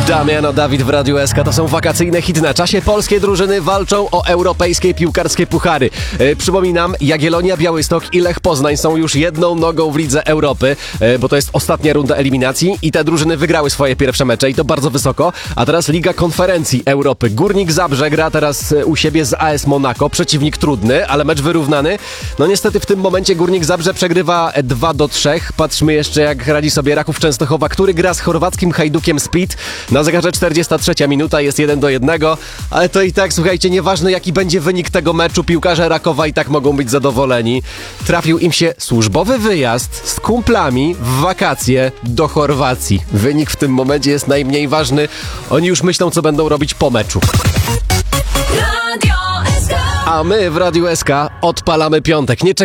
Damiano Dawid w Radiu SK. To są wakacyjne hity na czasie. Polskie drużyny walczą o europejskie piłkarskie puchary. Przypominam, Jagiellonia, Białystok i Lech Poznań są już jedną nogą w Lidze Europy, bo to jest ostatnia runda eliminacji i te drużyny wygrały swoje pierwsze mecze i to bardzo wysoko. A teraz Liga Konferencji Europy. Górnik Zabrze gra teraz u siebie z AS Monaco. Przeciwnik trudny, ale mecz wyrównany. No niestety w tym momencie Górnik Zabrze przegrywa 2-3. Patrzmy jeszcze, jak radzi sobie Raków Częstochowa, który gra z chorwackim Hajdukiem Split. Na zegarze 43 minuta, jest 1-1, ale to i tak, słuchajcie, nieważne jaki będzie wynik tego meczu, piłkarze Rakowa i tak mogą być zadowoleni. Trafił im się służbowy wyjazd z kumplami w wakacje do Chorwacji. Wynik w tym momencie jest najmniej ważny. Oni już myślą, co będą robić po meczu. A my w Radiu SK odpalamy piątek. Nie czekamy